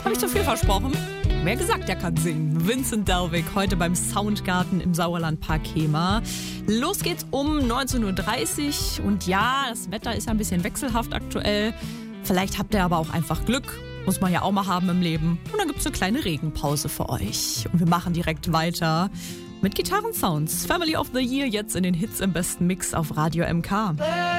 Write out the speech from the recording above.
Habe ich zu viel versprochen? Wer gesagt, der kann singen. Vincent Delvig, heute beim Soundgarten im Sauerlandpark Hemer. Los geht's um 19.30 Uhr. Und ja, das Wetter ist ja ein bisschen wechselhaft aktuell. Vielleicht habt ihr aber auch einfach Glück. Muss man ja auch mal haben im Leben. Und dann gibt's eine kleine Regenpause für euch. Und wir machen direkt weiter mit Gitarrensounds. Family of the Year jetzt in den Hits im besten Mix auf Radio MK.